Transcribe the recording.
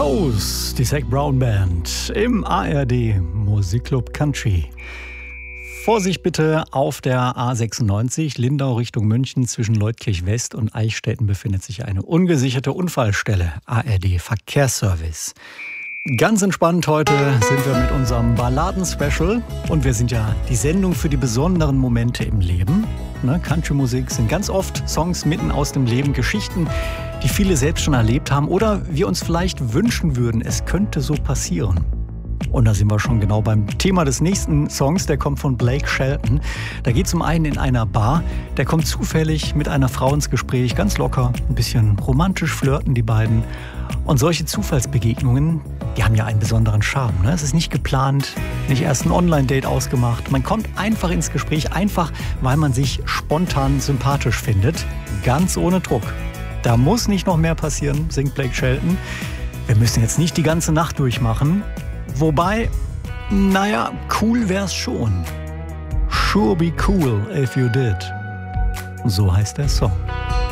Toes, die Zac Brown Band im ARD Musikclub Country. Vorsicht bitte, auf der A96 Lindau Richtung München zwischen Leutkirch West und Eichstätten befindet sich eine ungesicherte Unfallstelle. ARD Verkehrsservice. Ganz entspannt heute sind wir mit unserem Balladen-Special und wir sind ja die Sendung für die besonderen Momente im Leben. Country-Musik sind ganz oft Songs mitten aus dem Leben, Geschichten, die viele selbst schon erlebt haben oder wir uns vielleicht wünschen würden, es könnte so passieren. Und da sind wir schon genau beim Thema des nächsten Songs, der kommt von Blake Shelton. Da geht es um einen in einer Bar, der kommt zufällig mit einer Frau ins Gespräch, ganz locker, ein bisschen romantisch flirten die beiden. Und solche Zufallsbegegnungen, die haben ja einen besonderen Charme. Ne? Es ist nicht geplant, nicht erst ein Online-Date ausgemacht. Man kommt einfach ins Gespräch, einfach weil man sich spontan sympathisch findet, ganz ohne Druck. Da muss nicht noch mehr passieren, singt Blake Shelton. Wir müssen jetzt nicht die ganze Nacht durchmachen. Wobei, naja, cool wär's schon. Sure be cool if you did. So heißt der Song.